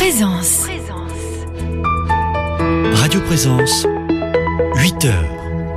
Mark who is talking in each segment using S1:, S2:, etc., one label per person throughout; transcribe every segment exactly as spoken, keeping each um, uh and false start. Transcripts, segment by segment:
S1: Présence.
S2: Radio Présence, huit heures.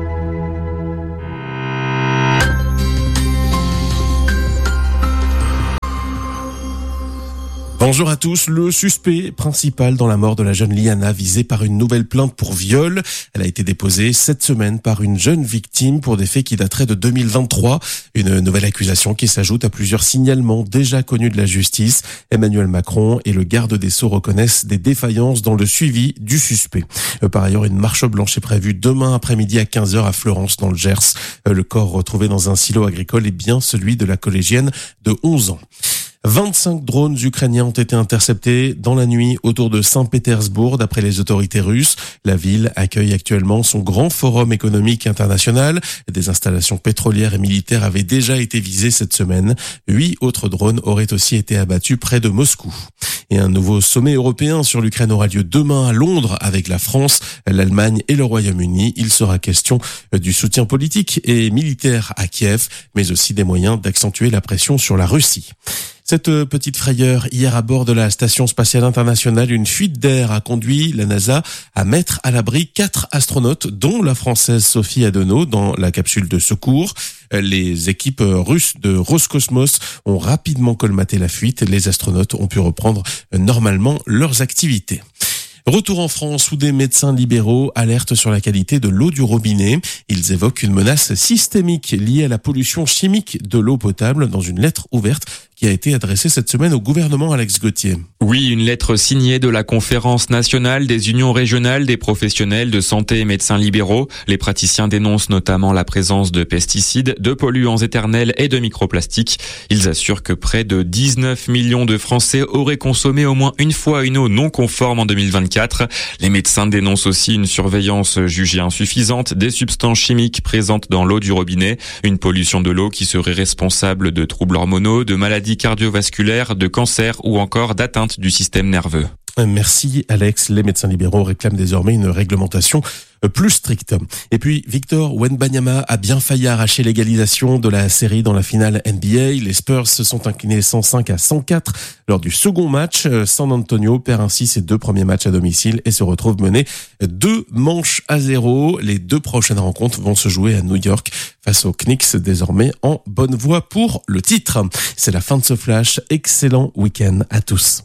S3: Bonjour à tous. Le suspect principal dans la mort de la jeune Liana, visée par une nouvelle plainte pour viol. Elle a été déposée cette semaine par une jeune victime pour des faits qui dateraient de deux mille vingt-trois. Une nouvelle accusation qui s'ajoute à plusieurs signalements déjà connus de la justice. Emmanuel Macron et le garde des Sceaux reconnaissent des défaillances dans le suivi du suspect. Par ailleurs, une marche blanche est prévue demain après-midi à quinze heures à Fleurance dans le Gers. Le corps retrouvé dans un silo agricole est bien celui de la collégienne de onze ans. vingt-cinq drones ukrainiens ont été interceptés dans la nuit autour de Saint-Pétersbourg, d'après les autorités russes. La ville accueille actuellement son grand forum économique international. Des installations pétrolières et militaires avaient déjà été visées cette semaine. Huit autres drones auraient aussi été abattus près de Moscou. Et un nouveau sommet européen sur l'Ukraine aura lieu demain à Londres avec la France, l'Allemagne et le Royaume-Uni. Il sera question du soutien politique et militaire à Kiev, mais aussi des moyens d'accentuer la pression sur la Russie. Cette petite frayeur, hier à bord de la Station spatiale internationale, une fuite d'air a conduit la NASA à mettre à l'abri quatre astronautes, dont la française Sophie Adenau, dans la capsule de secours. Les équipes russes de Roscosmos ont rapidement colmaté la fuite. Les astronautes ont pu reprendre normalement leurs activités. Retour en France où des médecins libéraux alertent sur la qualité de l'eau du robinet. Ils évoquent une menace systémique liée à la pollution chimique de l'eau potable dans une lettre ouverte qui a été adressée cette semaine au gouvernement. Alex Gauthier.
S4: Oui, une lettre signée de la Conférence nationale des unions régionales des professionnels de santé et médecins libéraux. Les praticiens dénoncent notamment la présence de pesticides, de polluants éternels et de microplastiques. Ils assurent que près de dix-neuf millions de Français auraient consommé au moins une fois une eau non conforme en deux mille vingt-quatre. Les médecins dénoncent aussi une surveillance jugée insuffisante des substances chimiques présentes dans l'eau du robinet, une pollution de l'eau qui serait responsable de troubles hormonaux, de maladies cardiovasculaires, de cancers ou encore d'atteintes du système nerveux.
S3: Merci Alex. Les médecins libéraux réclament désormais une réglementation plus stricte. Et puis Victor Wembanyama a bien failli arracher l'égalisation de la série dans la finale N B A. Les Spurs se sont inclinés cent cinq à cent quatre lors du second match. San Antonio perd ainsi ses deux premiers matchs à domicile et se retrouve mené deux manches à zéro. Les deux prochaines rencontres vont se jouer à New York face aux Knicks, désormais en bonne voie pour le titre. C'est la fin de ce flash. Excellent week-end à tous.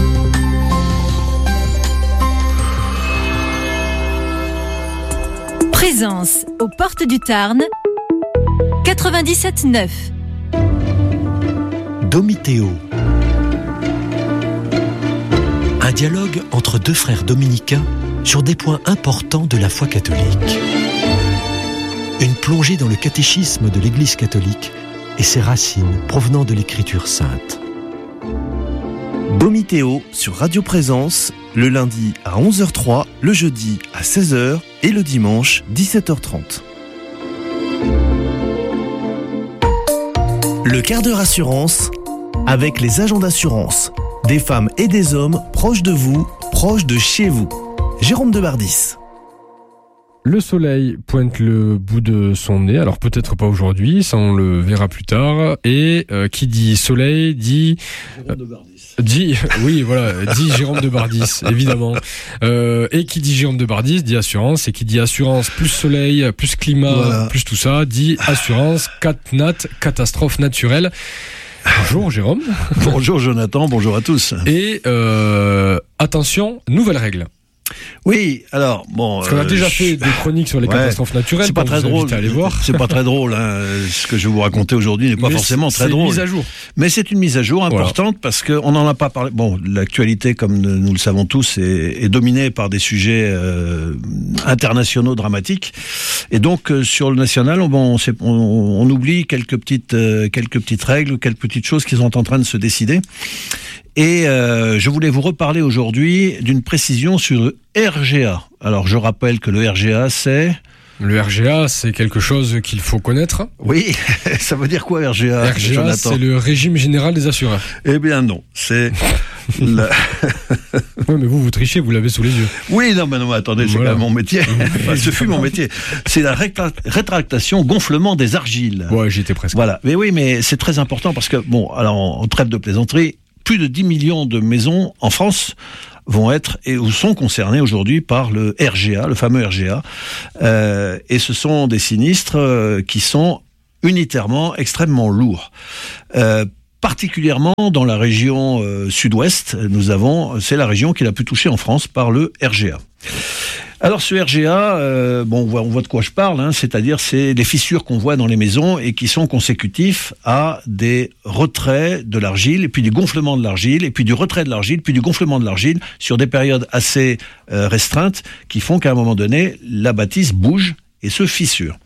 S1: Présence aux portes du Tarn, quatre-vingt-dix-sept neuf.
S2: Domitéo. Un dialogue entre deux frères dominicains sur des points importants de la foi catholique. Une plongée dans le catéchisme de l'Église catholique et ses racines provenant de l'Écriture sainte.
S5: Domitéo sur Radio Présence, le lundi à onze heures trois, le jeudi à seize heures et le dimanche dix-sept heures trente. Le quart d'heure assurance avec les agents d'assurance, des femmes et des hommes proches de vous, proches de chez vous. Jérôme Debardis.
S6: Le soleil pointe le bout de son nez, alors peut-être pas aujourd'hui, ça on le verra plus tard. Et euh, qui dit soleil dit... Jérôme Debardis. Dit, oui, voilà, dit Jérôme Debardis, évidemment. Euh, et qui dit Jérôme Debardis dit assurance, et qui dit assurance plus soleil, plus climat, voilà. Plus tout ça, dit assurance, cat-nat, catastrophe naturelle. Bonjour Jérôme.
S7: Bonjour Jonathan, bonjour à tous.
S6: Et euh, attention, nouvelle règle.
S7: Oui, alors bon.
S6: Parce qu'on a déjà euh, fait des chroniques sur les ouais, catastrophes naturelles.
S7: C'est pas très drôle. À aller voir. C'est pas très drôle. Hein. Ce que je vais vous raconter aujourd'hui n'est pas mais forcément très drôle. C'est une mise à jour. Mais c'est une mise à jour importante voilà. Parce que on n'en a pas parlé. Bon, l'actualité, comme nous le savons tous, est, est dominée par des sujets euh, internationaux dramatiques. Et donc euh, sur le national, on, on, on, on oublie quelques petites, euh, quelques petites règles, quelques petites choses qui sont en train de se décider. Et euh, je voulais vous reparler aujourd'hui d'une précision sur le R G A. Alors je rappelle que le R G A c'est...
S6: Le R G A, c'est quelque chose qu'il faut connaître.
S7: Oui, ça veut dire quoi R G A,
S6: R G A,
S7: Jonathan ?
S6: C'est le régime général des assureurs.
S7: Eh bien non, c'est... la...
S6: Oui, mais vous, vous trichez, vous l'avez sous les yeux.
S7: Oui, non, mais non, mais attendez, c'est voilà. Quand même mon métier. Enfin, ce fut mon métier. C'est la rétra... rétractation, gonflement des argiles.
S6: Ouais, j'y étais presque.
S7: Voilà, mais oui, mais c'est très important parce que, bon, alors, on trêve de plaisanterie, plus de dix millions de maisons en France vont être et ou sont concernés aujourd'hui par le R G A, le fameux R G A. Euh, et ce sont des sinistres euh, qui sont unitairement extrêmement lourds. Euh, particulièrement dans la région euh, sud-ouest, nous avons, c'est la région qui est la plus touchée en France par le R G A. Alors ce R G A, euh, bon, on voit, on voit de quoi je parle, hein, c'est-à-dire c'est des fissures qu'on voit dans les maisons et qui sont consécutifs à des retraits de l'argile, et puis du gonflement de l'argile, et puis du retrait de l'argile, puis du gonflement de l'argile sur des périodes assez euh, restreintes qui font qu'à un moment donné, la bâtisse bouge et se fissure.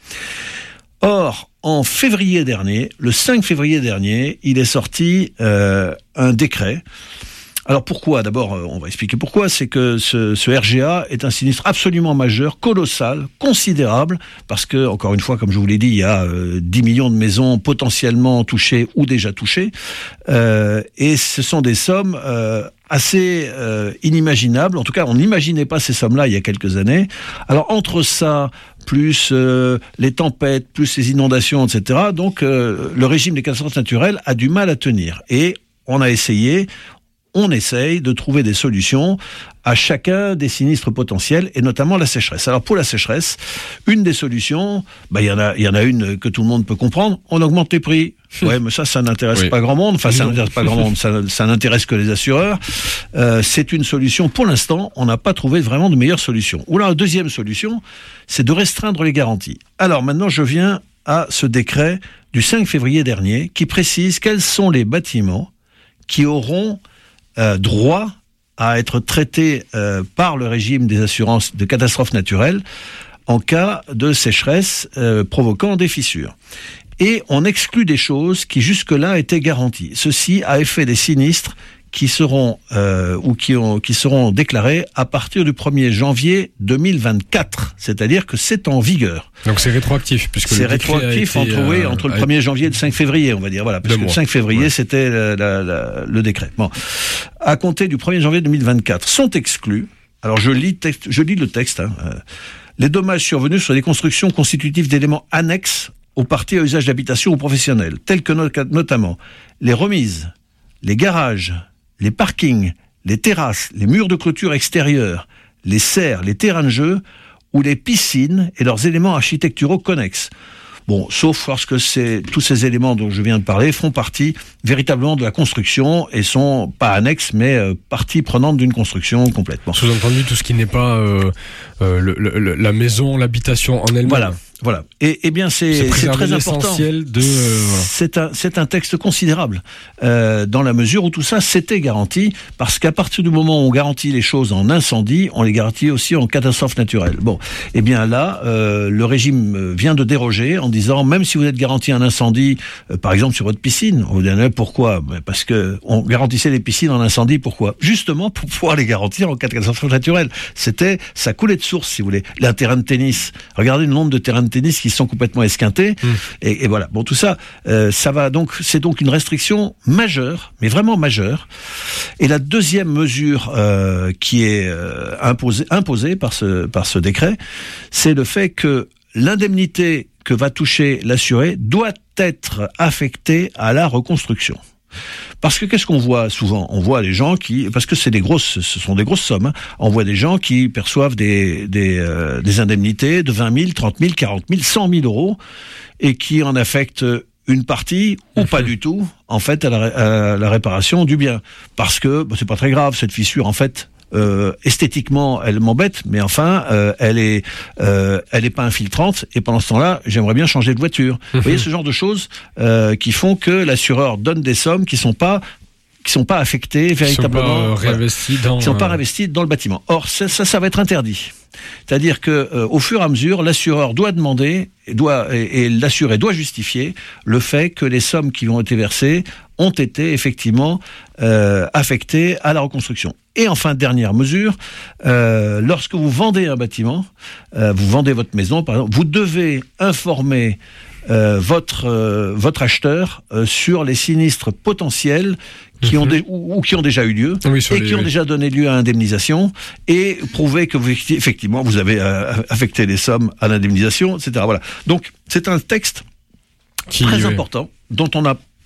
S7: Or, en février dernier, le cinq février dernier, il est sorti euh, un décret. Alors pourquoi ? D'abord, on va expliquer pourquoi. C'est que ce, ce R G A est un sinistre absolument majeur, colossal, considérable, parce que, encore une fois, comme je vous l'ai dit, il y a euh, dix millions de maisons potentiellement touchées ou déjà touchées, euh, et ce sont des sommes euh, assez euh, inimaginables. En tout cas, on n'imaginait pas ces sommes-là il y a quelques années. Alors entre ça, plus euh, les tempêtes, plus les inondations, et cetera, donc euh, le régime des catastrophes naturelles a du mal à tenir. Et on a essayé... on essaye de trouver des solutions à chacun des sinistres potentiels, et notamment la sécheresse. Alors pour la sécheresse, une des solutions, bah, il y en a, il y en a une que tout le monde peut comprendre, on augmente les prix. Ouais, mais ça, ça n'intéresse oui. pas grand monde. Enfin, ça non. n'intéresse pas grand monde. Ça, ça n'intéresse que les assureurs. Euh, c'est une solution. Pour l'instant, on n'a pas trouvé vraiment de meilleure solution. Ou alors, la deuxième solution, c'est de restreindre les garanties. Alors maintenant, je viens à ce décret du cinq février dernier qui précise quels sont les bâtiments qui auront Euh, droit à être traité euh, par le régime des assurances de catastrophes naturelles en cas de sécheresse euh, provoquant des fissures. Et on exclut des choses qui jusque-là étaient garanties. Ceci a effet des sinistres qui seront euh, ou qui, ont, qui seront déclarés à partir du premier janvier deux mille vingt-quatre, c'est-à-dire que c'est en vigueur.
S6: Donc c'est rétroactif, puisque
S7: c'est
S6: le
S7: rétroactif
S6: a été,
S7: entre, oui,
S6: euh,
S7: entre le premier janvier et le cinq février, on va dire, voilà, parce que le cinq février ouais. c'était la, la, la, le décret. Bon, à compter du premier janvier deux mille vingt-quatre, sont exclus. Alors je lis, texte, je lis le texte. Hein, euh, les dommages survenus sur des constructions constitutives d'éléments annexes aux parties à usage d'habitation ou professionnel, tels que no- notamment les remises, les garages, les parkings, les terrasses, les murs de clôture extérieurs, les serres, les terrains de jeu ou les piscines et leurs éléments architecturaux connexes. Bon, sauf lorsque c'est, tous ces éléments dont je viens de parler font partie véritablement de la construction et sont pas annexes, mais euh, partie prenante d'une construction complètement.
S6: Sous-entendu, tout ce qui n'est pas euh, euh, le, le, la maison, l'habitation en elle-même.
S7: Voilà. Voilà. Et, et bien c'est, c'est, c'est très important.
S6: De, euh,
S7: c'est un c'est un texte considérable euh, dans la mesure où tout ça c'était garanti, parce qu'à partir du moment où on garantit les choses en incendie, on les garantit aussi en catastrophe naturelle. Bon, et bien là, euh, le régime vient de déroger en disant même si vous êtes garanti un incendie, euh, par exemple sur votre piscine, on vous dit pourquoi ? Parce que on garantissait les piscines en incendie. Pourquoi ? Justement pour pouvoir les garantir en cas de catastrophe naturelle. C'était ça coulait de source, si vous voulez. Un terrain de tennis. Regardez le nombre de terrains de tennis qui sont complètement esquintés mmh. et, et voilà. Bon, tout ça, euh, ça va donc, c'est donc une restriction majeure, mais vraiment majeure. Et la deuxième mesure euh, qui est euh, imposée, imposée par ce par ce décret, c'est le fait que l'indemnité que va toucher l'assuré doit être affectée à la reconstruction. Parce que qu'est-ce qu'on voit souvent ? On voit les gens qui, parce que c'est des grosses, ce sont des grosses sommes. Hein, on voit des gens qui perçoivent des des, euh, des indemnités de vingt mille, trente mille, quarante mille, cent mille euros et qui en affectent une partie ou pas du tout, en fait, à la, à la réparation du bien. Parce que bah, c'est pas très grave cette fissure, en fait. Euh, esthétiquement, elle m'embête, mais enfin, euh, elle est, euh, elle est pas infiltrante. Et pendant ce temps-là, j'aimerais bien changer de voiture. Vous voyez ce genre de choses euh, qui font que l'assureur donne des sommes qui sont pas, qui sont pas affectées véritablement,
S6: qui sont pas réinvesties
S7: voilà,
S6: dans,
S7: qui sont pas réinvesties dans le bâtiment. Or, ça, ça, ça va être interdit. C'est-à-dire que, euh, au fur et à mesure, l'assureur doit demander, doit et, et l'assuré doit justifier le fait que les sommes qui ont été versées ont été effectivement euh, affectées à la reconstruction. Et enfin, dernière mesure, euh, lorsque vous vendez un bâtiment, euh, vous vendez votre maison, par exemple, vous devez informer euh, votre euh, votre acheteur euh, sur les sinistres potentiels qui mm-hmm. ont dé- ou, ou qui ont déjà eu lieu oui, et les, qui ont oui. déjà donné lieu à indemnisation, et prouver que vous, effectivement vous avez euh, affecté les sommes à l'indemnisation, et cetera. Voilà. Donc c'est un texte qui, très oui. important dont on a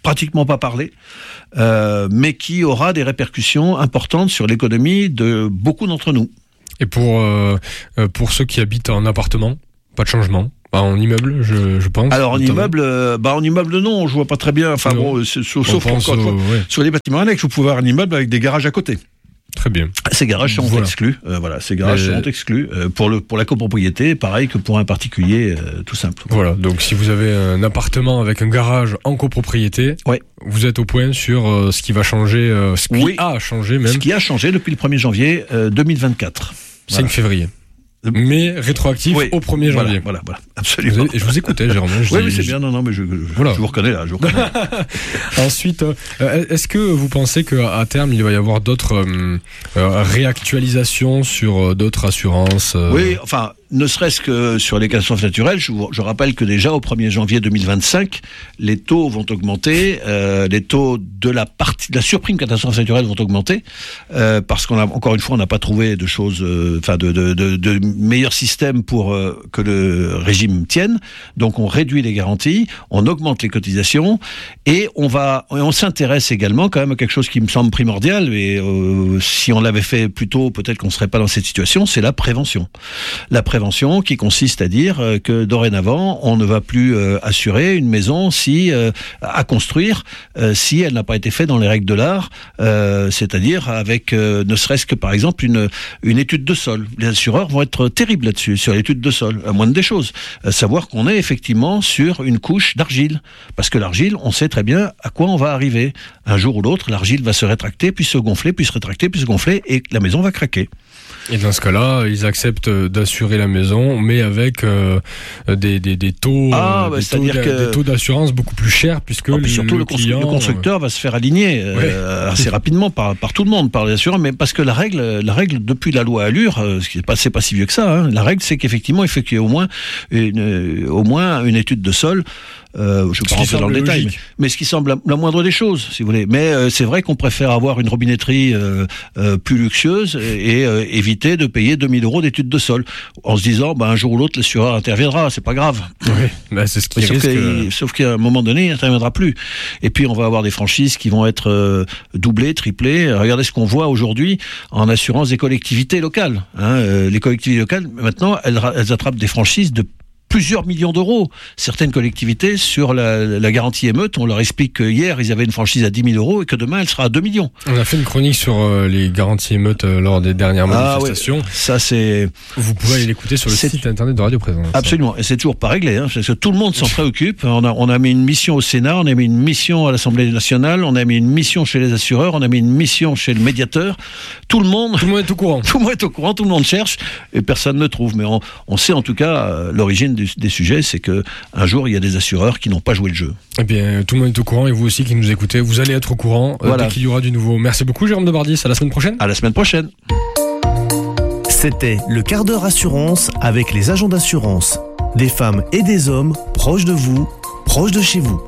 S7: pratiquement pas parlé, euh, mais qui aura des répercussions importantes sur l'économie de beaucoup d'entre nous.
S6: Et pour, euh, pour ceux qui habitent en appartement, pas de changement? Bah, en immeuble, je, je pense.
S7: Alors en notamment. immeuble, euh, bah en immeuble non, je vois pas très bien. Enfin non. bon, c'est, sauf, sauf encore au, ouais. sur les bâtiments annexes, vous pouvez avoir un immeuble avec des garages à côté.
S6: Très bien.
S7: Ces garages sont
S6: voilà.
S7: exclus. Euh, voilà, ces garages Mais... sont exclus euh, pour le pour la copropriété, pareil que pour un particulier, euh, tout simple.
S6: Voilà. Donc si vous avez un appartement avec un garage en copropriété, ouais. vous êtes au point sur euh, ce qui va changer, euh, ce qui oui. a changé même.
S7: Ce qui a changé depuis le premier janvier euh, deux mille vingt-quatre.
S6: cinq voilà. février. Mais rétroactif oui, au premier janvier.
S7: Voilà, voilà, voilà absolument.
S6: Et je vous écoutais, Jérôme.
S7: Je oui, dis, mais c'est je... bien, non, non, mais je, je, voilà. je vous reconnais là. Je vous reconnais.
S6: Ensuite, euh, est-ce que vous pensez qu'à terme, il va y avoir d'autres euh, euh, réactualisations sur euh, d'autres assurances euh...
S7: Oui, enfin, ne serait-ce que sur les catastrophes naturelles, je, vous, je rappelle que déjà au premier janvier deux mille vingt-cinq, les taux vont augmenter, euh, les taux de la partie de la surprime catastrophe naturelle vont augmenter, euh, parce qu'on a encore une fois, on n'a pas trouvé de choses, enfin euh, de, de, de, de meilleurs systèmes pour euh, que le régime tienne. Donc on réduit les garanties, on augmente les cotisations et on va, on s'intéresse également quand même à quelque chose qui me semble primordial. Et euh, si on l'avait fait plus tôt, peut-être qu'on serait pas dans cette situation. C'est la prévention. La prévention qui consiste à dire que dorénavant, on ne va plus euh, assurer une maison si euh, à construire euh, si elle n'a pas été faite dans les règles de l'art, euh, c'est-à-dire avec euh, ne serait-ce que par exemple une une étude de sol. Les assureurs vont être terribles là-dessus sur l'étude de sol, à moindre des choses, à savoir qu'on est effectivement sur une couche d'argile, parce que l'argile, on sait très bien à quoi on va arriver. Un jour ou l'autre, l'argile va se rétracter, puis se gonfler, puis se rétracter, puis se gonfler, et la maison va craquer.
S6: Et dans ce cas-là, ils acceptent d'assurer la maison, mais avec euh, des, des, des taux,
S7: ah, bah,
S6: des, taux que... des taux d'assurance beaucoup plus chers, puisque
S7: oh,
S6: le,
S7: surtout le, client, le constructeur va se faire aligner euh, ouais. assez rapidement par, par tout le monde, par les assureurs, mais parce que la règle, la règle depuis la loi Allure, euh, ce qui n'est pas, c'est pas si vieux que ça, hein, la règle c'est qu'effectivement il faut qu'il y ait au moins une, euh, au moins une étude de sol. Euh, je ne vais pas rentrer dans le détail, mais, mais ce qui semble la, la moindre des choses, si vous voulez. Mais euh, c'est vrai qu'on préfère avoir une robinetterie euh, euh, plus luxueuse et, et euh, éviter de payer deux mille euros d'études de sol, en se disant, bah, un jour ou l'autre, l'assureur interviendra, c'est pas grave.
S6: Oui, bah, c'est ce qui
S7: sauf,
S6: risque...
S7: sauf qu'à un moment donné, il n'interviendra plus. Et puis, on va avoir des franchises qui vont être euh, doublées, triplées. Regardez ce qu'on voit aujourd'hui en assurance des collectivités locales. Hein, euh, les collectivités locales, maintenant, elles, elles attrapent des franchises de plusieurs millions d'euros. Certaines collectivités, sur la, la garantie émeute, on leur explique que hier, ils avaient une franchise à dix mille euros et que demain, elle sera à deux millions.
S6: On a fait une chronique sur euh, les garanties émeutes euh, lors des dernières ah, manifestations.
S7: Ouais, ça, c'est...
S6: Vous pouvez aller l'écouter sur le site internet de Radio Présence.
S7: Absolument. Et c'est toujours pas réglé, hein, parce que tout le monde s'en préoccupe. On a, on a mis une mission au Sénat, on a mis une mission à l'Assemblée nationale, on a mis une mission chez les assureurs, on a mis une mission chez le médiateur. Tout le monde...
S6: Tout le monde est au courant.
S7: Tout le monde est au courant, tout le monde cherche et personne ne trouve. Mais on, on sait en tout cas euh, l'origine du des sujets, c'est que un jour il y a des assureurs qui n'ont pas joué le jeu.
S6: Eh bien, tout le monde est au courant et vous aussi qui nous écoutez, vous allez être au courant voilà. dès qu'il y aura du nouveau. Merci beaucoup Jérôme Debardis, à la semaine prochaine.
S7: À la semaine prochaine.
S5: C'était le quart d'heure assurance avec les agents d'assurance. Des femmes et des hommes proches de vous, proches de chez vous.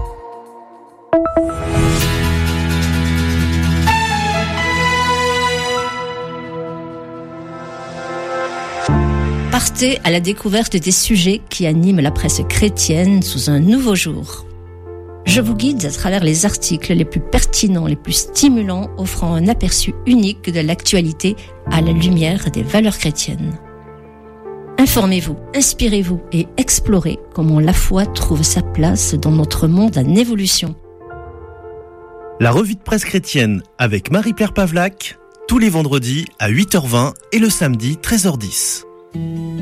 S1: Partez à la découverte des sujets qui animent la presse chrétienne sous un nouveau jour. Je vous guide à travers les articles les plus pertinents, les plus stimulants, offrant un aperçu unique de l'actualité à la lumière des valeurs chrétiennes. Informez-vous, inspirez-vous et explorez comment la foi trouve sa place dans notre monde en évolution.
S5: La revue de presse chrétienne avec Marie-Pierre Pavlac, tous les vendredis à huit heures vingt et le samedi treize heures dix.